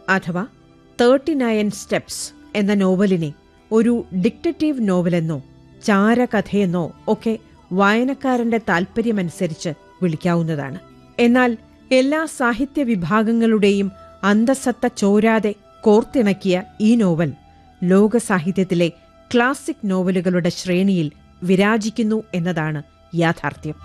അഥവാ 39 സ്റ്റെപ്സ് എന്ന നോവലിനെ ഒരു ഡിക്റ്ററ്റീവ് നോവലെന്നോ ചാരകഥയെന്നോ ഒക്കെ വായനക്കാരന്റെ താൽപ്പര്യമനുസരിച്ച് വിളിക്കാവുന്നതാണ്. എന്നാൽ എല്ലാ സാഹിത്യ വിഭാഗങ്ങളുടെയും അന്തസത്ത ചോരാതെ കോർത്തിണക്കിയ ഈ നോവൽ ലോക സാഹിത്യത്തിലെ ക്ലാസിക് നോവലുകളുടെ ശ്രേണിയിൽ വിരാജിക്കുന്നു എന്നതാണ് യാഥാർത്ഥ്യം.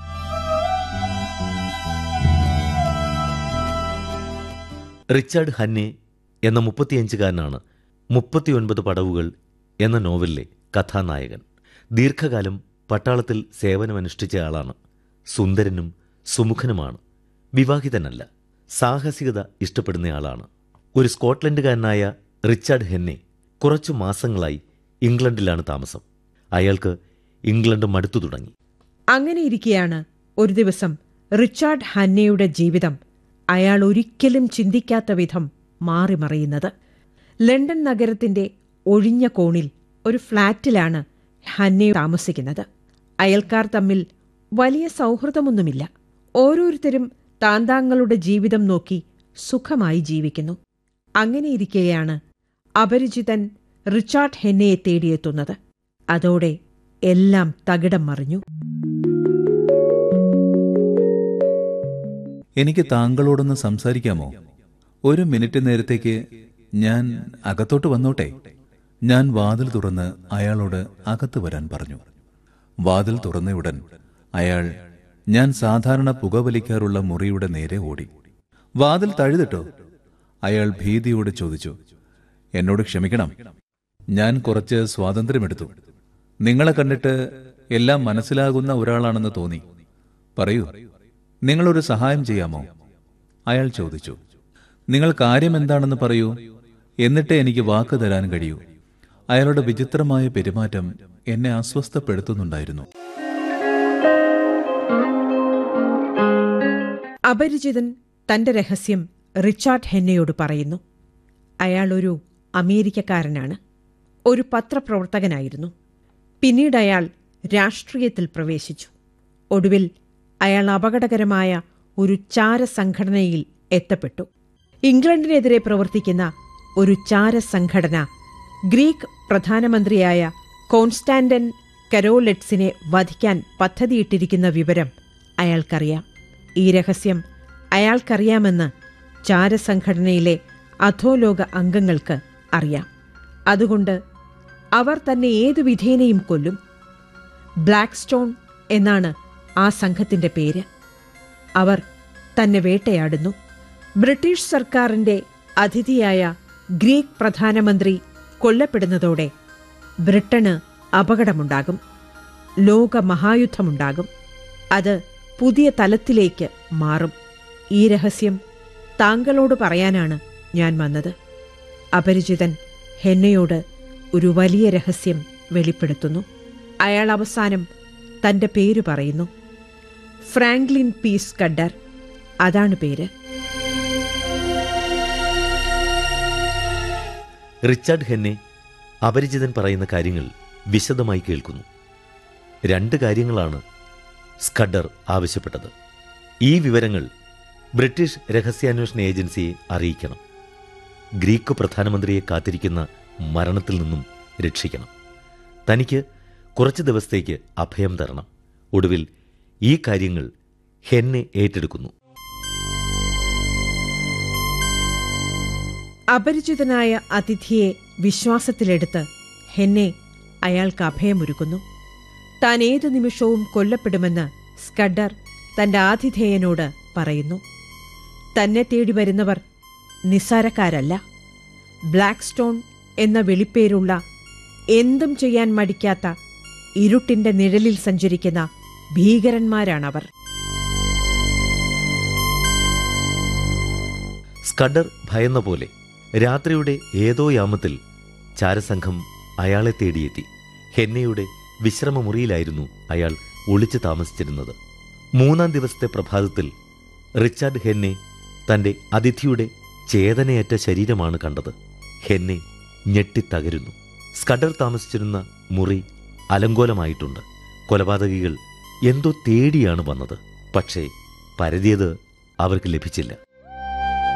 റിച്ചാർഡ് ഹന്നെ എന്ന 35കാരനാണ് 39 പടവുകൾ എന്ന നോവലിലെ കഥാനായകൻ. ദീർഘകാലം പട്ടാളത്തിൽ സേവനമനുഷ്ഠിച്ചയാളാണ്. സുന്ദരനും സുമുഖനുമാണ്. വിവാഹിതനല്ല. സാഹസികത ഇഷ്ടപ്പെടുന്നയാളാണ്. ഒരു സ്കോട്ട്ലൻഡുകാരനായ റിച്ചാർഡ് ഹെന്നെ കുറച്ചു മാസങ്ങളായി ഇംഗ്ലണ്ടിലാണ് താമസം. അയാൾക്ക് ഇംഗ്ലണ്ട് മടുത്തു തുടങ്ങി. അങ്ങനെയിരിക്കെയാണ് ഒരു ദിവസം റിച്ചാർഡ് ഹന്നയുടെ ജീവിതം അയാൾ ഒരിക്കലും ചിന്തിക്കാത്ത വിധം മാറിമറിയുന്നത്. ലണ്ടൻ നഗരത്തിന്റെ ഒഴിഞ്ഞ കോണിൽ ഒരു ഫ്ളാറ്റിലാണ് ഹന്നെ താമസിക്കുന്നത്. അയൽക്കാർ തമ്മിൽ വലിയ സൗഹൃദമൊന്നുമില്ല. ഓരോരുത്തരും താന്താങ്ങളുടെ ജീവിതം നോക്കി സുഖമായി ജീവിക്കുന്നു. അങ്ങനെയിരിക്കെയാണ് അപരിചിതൻ റിച്ചാർഡ് ഹെന്നയെ തേടിയെത്തുന്നത്. അതോടെ എല്ലാം തകിടം മറിഞ്ഞു. എനിക്ക് താങ്കളോടൊന്ന് സംസാരിക്കാമോ? ഒരു മിനിറ്റ് നേരത്തേക്ക് ഞാൻ അകത്തോട്ട് വന്നോട്ടെ? ഞാൻ വാതിൽ തുറന്ന് അയാളോട് അകത്ത് വരാൻ പറഞ്ഞു. വാതിൽ തുറന്നയുടൻ അയാൾ ഞാൻ സാധാരണ പുകവലിക്കാറുള്ള മുറിയുടെ നേരെ ഓടി. വാതിൽ തഴുതിട്ടോ? അയാൾ ഭീതിയോട് ചോദിച്ചു. എന്നോട് ക്ഷമിക്കണം, ഞാൻ കുറച്ച് സ്വാതന്ത്ര്യമെടുത്തു. നിങ്ങളെ കണ്ടിട്ട് എല്ലാം മനസ്സിലാകുന്ന ഒരാളാണെന്ന് തോന്നി. പറയൂ, നിങ്ങളൊരു സഹായം ചെയ്യാമോ? അയാൾ ചോദിച്ചു. നിങ്ങൾ കാര്യം എന്താണെന്ന് പറയൂ, എന്നിട്ടേ എനിക്ക് വാക്ക് തരാൻ കഴിയൂ. അയാളുടെ വിചിത്രമായ പെരുമാറ്റം എന്നെ അസ്വസ്ഥപ്പെടുത്തുന്നുണ്ടായിരുന്നു. അപരിചിതൻ തന്റെ രഹസ്യം റിച്ചാർഡ് ഹെന്നയോട് പറയുന്നു. അയാൾ ഒരു അമേരിക്കക്കാരനാണ്. ഒരു പത്രപ്രവർത്തകനായിരുന്നു. പിന്നീട് അയാൾ രാഷ്ട്രീയത്തിൽ പ്രവേശിച്ചു. ഒടുവിൽ അയാൾ അപകടകരമായ ഒരു ചാരസംഘടനയിൽ എത്തപ്പെട്ടു. ഇംഗ്ലണ്ടിനെതിരെ പ്രവർത്തിക്കുന്ന ഒരു ചാരസംഘടന ഗ്രീക്ക് പ്രധാനമന്ത്രിയായ കോൺസ്റ്റാന്റൻ കരോലെറ്റ്സിനെ വധിക്കാൻ പദ്ധതിയിട്ടിരിക്കുന്ന വിവരം അയാൾക്കറിയാം. ഈ രഹസ്യം അയാൾക്കറിയാമെന്ന് ചാരസംഘടനയിലെ അധോലോക അംഗങ്ങൾക്ക് അറിയാം. അതുകൊണ്ട് അവർ തന്നെ ഏതു വിധേനയും കൊല്ലും. ബ്ലാക്ക് സ്റ്റോൺ എന്നാണ് ആ സംഘത്തിന്റെ പേര്. അവർ തന്നെ വേട്ടയാടുന്നു. ബ്രിട്ടീഷ് സർക്കാരിന്റെ അതിഥിയായ ഗ്രീക്ക് പ്രധാനമന്ത്രി കൊല്ലപ്പെടുന്നതോടെ ബ്രിട്ടന് അപകടമുണ്ടാകും. ലോകമഹായുദ്ധമുണ്ടാകും. അത് പുതിയ തലത്തിലേക്ക് മാറും. ഈ രഹസ്യം താങ്കളോട് പറയാനാണ് ഞാൻ വന്നത്. അപരിചിതൻ ഹെന്നയോട് ഒരു വലിയ രഹസ്യം വെളിപ്പെടുത്തുന്നു. അയാൾ അവസാനം തന്റെ പേര് പറയുന്നു. ഫ്രാങ്ക്ലിൻ പി സ്കഡർ, അതാണ് പേര്. റിച്ചാർഡ് ഹെന്നെ അപരിചിതൻ പറയുന്ന കാര്യങ്ങൾ വിശദമായി കേൾക്കുന്നു. 2 കാര്യങ്ങളാണ് സ്കഡർ ആവശ്യപ്പെട്ടത്. ഈ വിവരങ്ങൾ ബ്രിട്ടീഷ് രഹസ്യാന്വേഷണ ഏജൻസിയെ അറിയിക്കണം. ഗ്രീക്ക് പ്രധാനമന്ത്രിയെ കാത്തിരിക്കുന്ന മരണത്തിൽ നിന്നും രക്ഷിക്കണം. തനിക്ക് കുറച്ച് ദിവസത്തേക്ക് അഭയം തരണം. ഒടുവിൽ ഈ കാര്യങ്ങൾ ഹെന്നെ ഏറ്റെടുക്കുന്നു. അപരിചിതനായ അതിഥിയെ വിശ്വാസത്തിലെടുത്ത് ഹെന്നെ അയാൾക്ക് അഭയമൊരുക്കുന്നു. താൻ ഏതു നിമിഷവും കൊല്ലപ്പെടുമെന്ന് സ്കഡർ തന്റെ ആതിഥേയനോട് പറയുന്നു. തന്നെ തേടി വരുന്നവർ നിസ്സാരക്കാരല്ല. ബ്ലാക്ക് സ്റ്റോൺ എന്ന വിളിപ്പേരുള്ള, എന്തും ചെയ്യാൻ മടിക്കാത്ത, ഇരുട്ടിന്റെ നിഴലിൽ സഞ്ചരിക്കുന്ന ഭീകരന്മാരാണവർ. സ്കഡർ ഭയന്ന പോലെ രാത്രിയുടെ ഏതോ യാമത്തിൽ ചാരസംഘം അയാളെ തേടിയെത്തി. ഹെന്നയുടെ വിശ്രമമുറിയിലായിരുന്നു അയാൾ ഒളിച്ചു താമസിച്ചിരുന്നത്. 3-ാം ദിവസത്തെ പ്രഭാതത്തിൽ റിച്ചാർഡ് ഹെന്നെ തന്റെ അതിഥിയുടെ ചേതനയറ്റ ശരീരമാണ് കണ്ടത്. ഹെന്നെ ഞെട്ടിത്തകരുന്നു. സ്കഡർ താമസിച്ചിരുന്ന മുറി അലങ്കോലമായിട്ടുണ്ട്. കൊലപാതകികൾ എന്തോ തേടിയാണ് വന്നത്. പക്ഷേ പരതിയത് അവർക്ക് ലഭിച്ചില്ല.